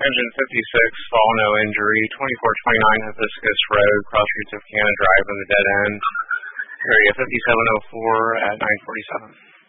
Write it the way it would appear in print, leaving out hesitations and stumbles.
Engine 56, fall no injury, 2429 Hibiscus Road, cross streets of Canna Drive on the dead end. Area 5704 at 947.